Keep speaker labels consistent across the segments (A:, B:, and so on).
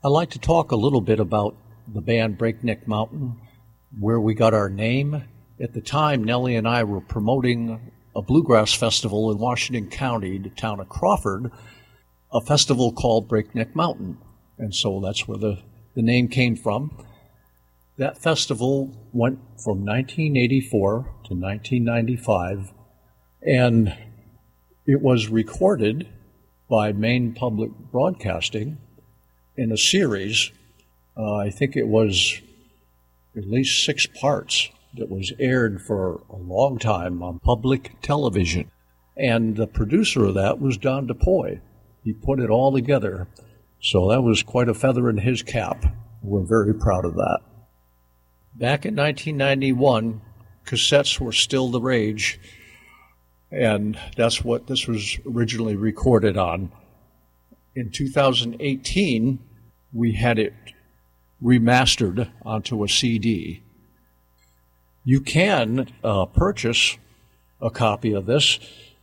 A: I'd like to talk a little bit about the band Breakneck Mountain, where we got our name. At the time, Nellie and I were promoting a bluegrass festival in Washington County, the town of Crawford, a festival called Breakneck Mountain. And so that's where the name came from. That festival went from 1984 to 1995, and it was recorded by Maine Public Broadcasting in a series. I think it was at least 6 parts that was aired for a long time on public television. And the producer of that was Don DuPois. He put it all together. So that was quite a feather in his cap. We're very proud of that. Back in 1991, cassettes were still the rage, and that's what this was originally recorded on. In 2018, we had it remastered onto a CD. You can purchase a copy of this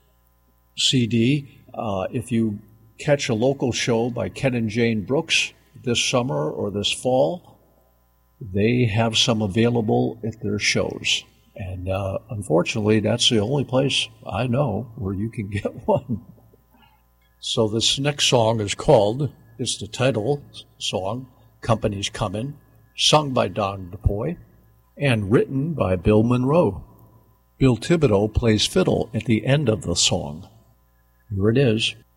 A: CD if you catch a local show by Ken and Jane Brooks this summer or this fall. They have some available at their shows. And unfortunately, that's the only place I know where you can get one. So this next song is called, it's the title song, Company's Comin', sung by Don DuPois, and written by Bill Monroe. Bill Thibodeau plays fiddle at the end of the song. Here it is.